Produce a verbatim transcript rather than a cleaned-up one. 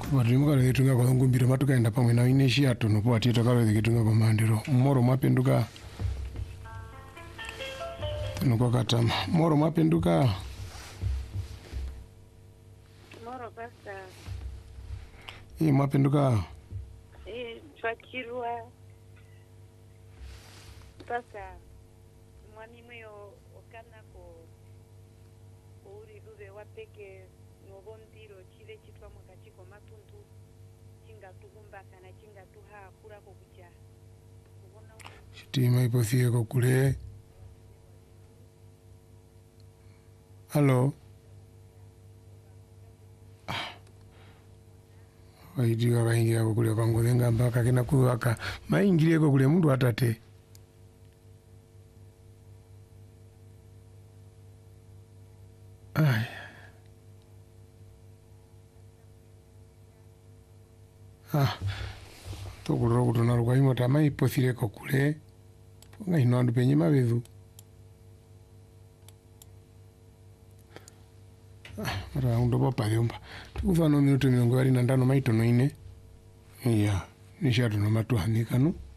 Vatiri mukalo yetunga kwa ngumbira matukaenda pamwe na ineshi atono po atita kalo yetunga kwa mandiro moro mapenduka nuko katama moro mapenduka moro basta eh mapenduka eh twakirwa basta mwani mweyo okana ko uri dude wapeke nobondiro chile chitwa mwakachiko matuntu chinga tukumba kana chinga tuha kura ko kuja ubona shitima ipothie ko kule. Hello. Waidiwa kaingia ko kule kwangu lenga mpaka kina kuwaka maingilie ko kule mtu atate. Ai. Ah. Tokuro kutona kwa imo tama ipothire ko kule. Ponga ino andu penye mavethu. Mara ndo papa yomba. Tukufano minuto mirongo ine na tano maitono ine. Iya, nishato no matuhanika no.